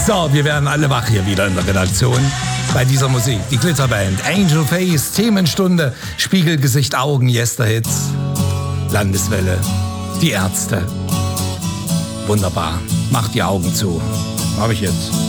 So, wir werden alle wach hier wieder in der Redaktion bei dieser Musik. Die Glitterband, Angel Face, Themenstunde, Spiegelgesicht, Augen, Yesterhits, Landeswelle, die Ärzte. Wunderbar. Macht die Augen zu. Hab ich jetzt.